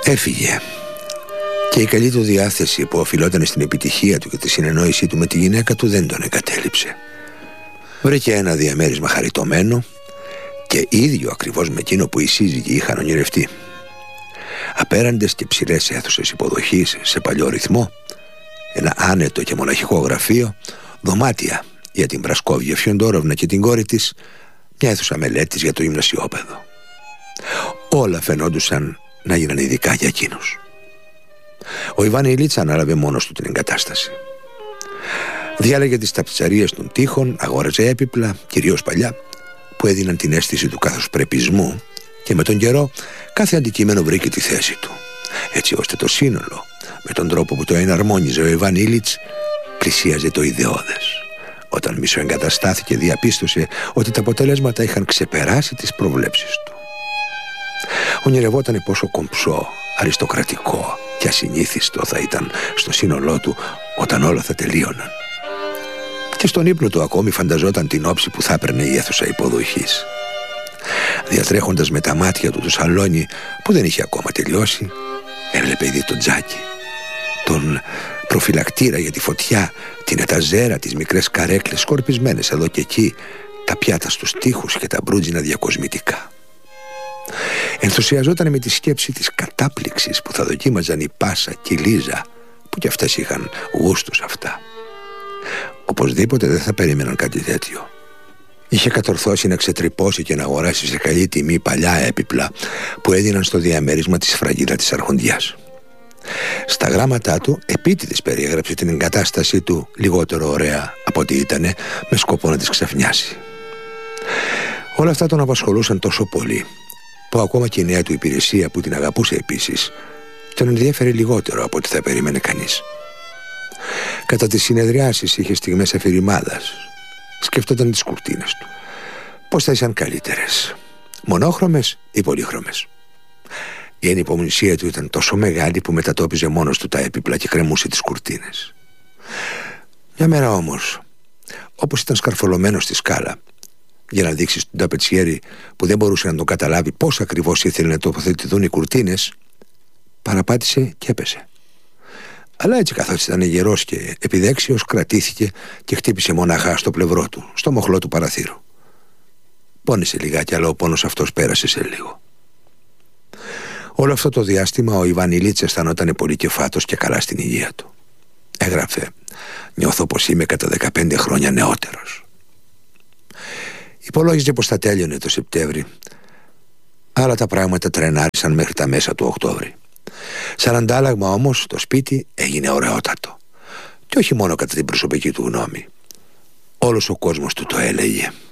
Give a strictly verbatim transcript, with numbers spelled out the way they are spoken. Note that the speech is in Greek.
Έφυγε. Και η καλή του διάθεση που οφειλόταν στην επιτυχία του και τη συνεννόησή του με τη γυναίκα του δεν τον εγκατέλειψε. Βρήκε ένα διαμέρισμα χαριτωμένο και ίδιο ακριβώς με εκείνο που οι σύζυγοι είχαν ονειρευτεί. Απέραντες και ψηλές αίθουσες υποδοχής σε παλιό ρυθμό, ένα άνετο και μοναχικό γραφείο, δωμάτια για την Πρασκόβια Φιοντόροβνα και την κόρη της, μια αίθουσα μελέτης για το γυμνασιόπεδο. Όλα φαινόντουσαν να γίνανε ειδικά για εκείνους. Ο Ιβάν Ηλίτς ανάλαβε μόνος του την εγκατάσταση. Διάλεγε τις ταπετσαρίες των τοίχων, αγόραζε έπιπλα, κυρίως παλιά, που έδιναν την αίσθηση του καθοσπρεπισμού, και με τον καιρό κάθε αντικείμενο βρήκε τη θέση του, έτσι ώστε το σύνολο, με τον τρόπο που το εναρμόνιζε ο Ιβάν Ηλίτς, πλησίαζε το ιδεώδες. Όταν μισοεγκαταστάθηκε, διαπίστωσε ότι τα αποτελέσματα είχαν ξεπεράσει τις προβλέψεις του. Ονειρευότανε πόσο κομψό, αριστοκρατικό και ασυνήθιστο θα ήταν στο σύνολό του όταν όλα θα τελείωναν. Και στον ύπνο του ακόμη φανταζόταν την όψη που θα έπαιρνε η αίθουσα υποδοχής. Διατρέχοντας με τα μάτια του το σαλόνι που δεν είχε ακόμα τελειώσει, έβλεπε ήδη τον τζάκι, τον προφυλακτήρα για τη φωτιά, την εταζέρα, τις μικρές καρέκλες σκορπισμένες εδώ και εκεί, τα πιάτα στους τοίχους και τα μπρούτζινα διακοσμητικά. Ενθουσιαζόταν με τη σκέψη της κατάπληξης που θα δοκίμαζαν η Πάσα και η Λίζα, που κι αυτές είχαν γούστους αυτά. Οπωσδήποτε δεν θα περίμεναν κάτι τέτοιο. Είχε κατορθώσει να ξετρυπώσει και να αγοράσει σε καλή τιμή παλιά έπιπλα που έδιναν στο διαμέρισμα της σφραγίδα της Αρχοντιάς. Στα γράμματά του επίτηδες περιέγραψε την εγκατάστασή του λιγότερο ωραία από ό,τι ήτανε, με σκοπό να της ξαφνιάσει. Όλα αυτά τον απασχολούσαν τόσο πολύ που ακόμα και η νέα του υπηρεσία, που την αγαπούσε επίσης, τον ενδιέφερε λιγότερο από ό,τι θα περίμενε κανείς. Κατά τις συνεδριάσεις είχε στιγμές αφηρημάδας. Σκεφτόταν τις κουρτίνες του, πώς θα ήσαν καλύτερες, μονόχρωμες ή πολύχρωμες. Η ανυπομονησία του ήταν τόσο μεγάλη που μετατόπιζε μόνος του τα έπιπλα και κρεμούσε τις κουρτίνες. Μια μέρα όμως, όπως ήταν σκαρφολωμένος στη σκάλα, για να δείξει στον ταπετσιέρι που δεν μπορούσε να τον καταλάβει πώς ακριβώς ήθελε να τοποθετηθούν οι κουρτίνες, παραπάτησε και έπεσε. Αλλά έτσι, καθώς ήταν γερός και επιδέξιος, κρατήθηκε και χτύπησε μοναχά στο πλευρό του, στο μοχλό του παραθύρου. Πόνεσε λιγάκι, αλλά ο πόνος αυτός πέρασε σε λίγο. Όλο αυτό το διάστημα ο Ιβάν Ηλίτς αισθανόταν πολύ κεφάτος και καλά στην υγεία του. Έγραφε: «Νιώθω πως είμαι κατά δεκαπέντε χρόνια νεότερος». Υπολόγιζε πως θα τέλειωνε το Σεπτέμβρη, αλλά τα πράγματα τρενάρισαν μέχρι τα μέσα του Οκτώβρη. Σαν αντάλλαγμα όμως το σπίτι έγινε ωραιότατο, και όχι μόνο κατά την προσωπική του γνώμη. Όλος ο κόσμος του το έλεγε.